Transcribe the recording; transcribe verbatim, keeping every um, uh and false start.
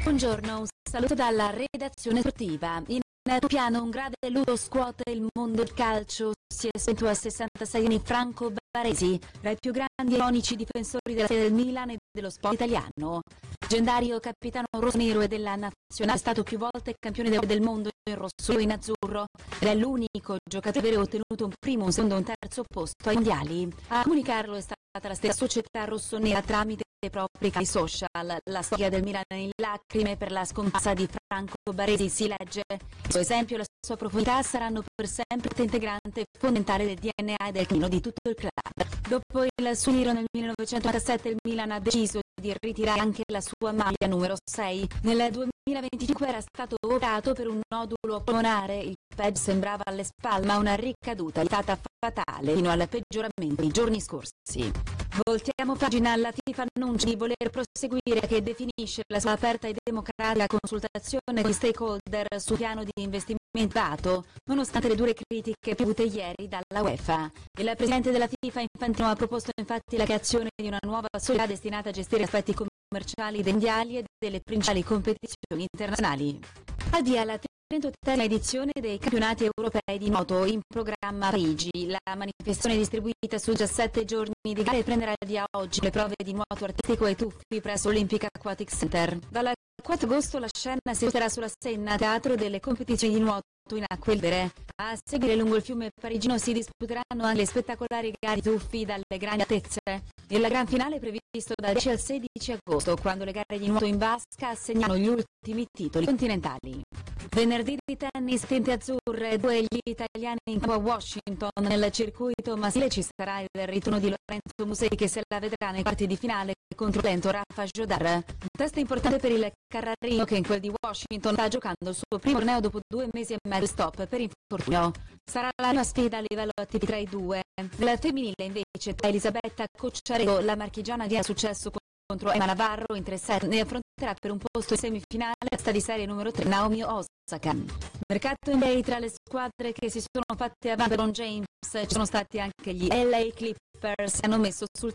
Buongiorno, un saluto dalla redazione sportiva. In piano un grave lutto scuote il mondo del calcio. Si è spento a sessantasei anni Franco Baresi, tra i più grandi e iconici difensori della storia del Milan e dello sport italiano. Leggendario capitano rossonero e della nazionale, è stato più volte campione del mondo in rosso e in azzurro ed è l'unico giocatore ad aver ottenuto un primo, un secondo e un terzo posto ai mondiali. A comunicarlo è stata la stessa società rossonera tramite i propri canali social. La storia del Milan in lacrime per la scomparsa di Franco Baresi si legge. Il suo esempio e la sua profondità saranno per sempre parte integrante e fondamentale del D N A e del cammino di tutto il club. Dopo il suo ritiro nel millenovecentonovantasette il Milan ha deciso di ritirare anche la sua maglia numero sei. Nel duemilaventicinque era stato operato per un nodulo polmonare, il peggio sembrava alle spalle, ma una ricaduta è stata fatale fino al peggioramento dei giorni scorsi. Voltiamo pagina, la FIFA annuncia di voler proseguire che definisce la sua aperta e democratica consultazione con i stakeholder sul piano di investimento dato, nonostante le dure critiche piovute ieri dalla UEFA. Il presidente della FIFA Infantino ha proposto infatti la creazione di una nuova società destinata a gestire aspetti commerciali dei mondiali e delle principali competizioni internazionali. Al via la trentottesima edizione dei campionati europei di nuoto in programma a Parigi. La manifestazione distribuita su diciassette giorni di gare prenderà via oggi le prove di nuoto artistico e tuffi presso l'Olympic Aquatic Center. Dal quattro agosto la scena si sposterà sulla Senna, teatro delle competizioni di nuoto in acque libere. A seguire lungo il fiume parigino si disputeranno anche le spettacolari gare di tuffi dalle grandi altezze. Il gran finale è previsto dal dieci al sedici agosto, quando le gare di nuoto in vasca assegnano gli ultimi titoli continentali. Venerdì di tennis, tinte azzurre, due gli italiani in campo a Washington. Nel circuito maschile ci sarà il ritorno di Lorenzo Musetti, che se la vedrà nei quarti di finale contro il lento Rafa Jodar. Un test importante per il Carrarino, che in quel di Washington sta giocando il suo primo torneo dopo due mesi e mezzo stop per infortunio. Sarà la prima sfida a livello A T P tra i due. Nel femminile invece tra Elisabetta Cocciarello, la marchigiana di successo contro Emma Navarro in tre set, ne affronterà per un posto in semifinale la sta di serie numero tre Naomi Osaka. Mercato N B A, tra le squadre che si sono fatte avanti per LeBron James ci sono stati anche gli L A Clippers, che hanno messo sul